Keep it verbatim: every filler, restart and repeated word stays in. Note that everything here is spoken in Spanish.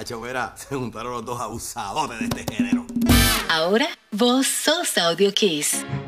Hacho, verá, se juntaron los dos abusadores de este género. Ahora vos sos Audio Kiss.